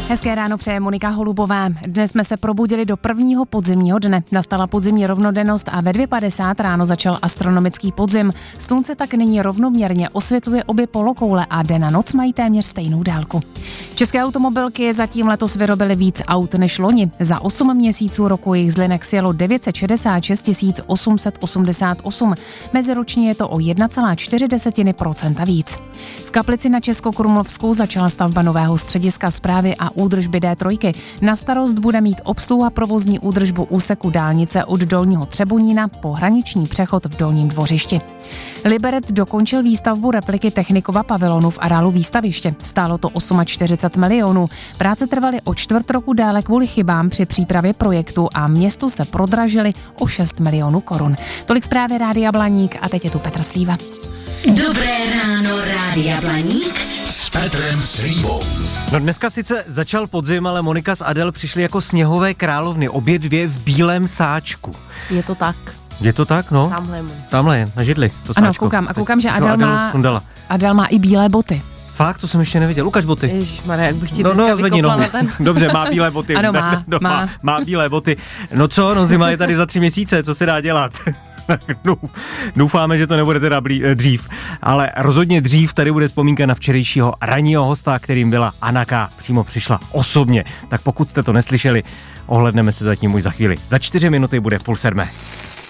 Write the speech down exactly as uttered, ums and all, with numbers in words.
Hezké ráno přeje Monika Holubová. Dnes jsme se probudili do prvního podzimního dne. Nastala podzimní rovnodennost a ve dvě padesát ráno začal astronomický podzim. Slunce tak nyní rovnoměrně osvětluje obě polokoule a den a noc mají téměř stejnou délku. České automobilky zatím letos vyrobily víc aut než loni. Za osm měsíců roku jich z linek sjelo devět set šedesát šest tisíc osm set osmdesát osm. Meziročně je to o jedna celá čtyři procenta víc. V Kaplici na Českokrumlovsku začala stavba nového střediska správy a údržby D tři. Na starost bude mít obsluha provozní údržbu úseku dálnice od Dolního Třebonína po hraniční přechod v Dolním Dvořišti. Liberec dokončil výstavbu repliky Technikova pavilonu v areálu výstaviště. Stálo to čtyřicet osm milionů. Práce trvaly o čtvrt roku déle kvůli chybám při přípravě projektu a městu se prodražily o šest milionů korun. Tolik zprávy Rádia Blaník a teď je tu Petr Slíva. Dobré ráno, Rádia Blaník s Petrem Slívou. No dneska sice začal podzim, ale Monika s Adel přišly jako sněhové královny, obě dvě v bílém sáčku. Je to tak. Je to tak, no? Tamhle mu. Tamhle je, na židli, to ano, sáčko. koukám, a koukám, že Teď, Adel má, Adel má i bílé boty. Fakt, to jsem ještě neviděl. Ukaž boty. Ježišmarja, jak bych ti no, no, zvedni nohu. Ten... Dobře, má bílé boty. Ano, má, no, má. má. Má bílé boty. No co, no zima je tady za tři měsíce, co se dá dělat? No, doufáme, že to nebude teda blí, dřív, ale rozhodně dřív tady bude vzpomínka na včerejšího ranního hosta, kterým byla Anaka, přímo přišla osobně. Tak pokud jste to neslyšeli, ohledneme se zatím už za chvíli. Za čtyři minuty bude v půl sedmé.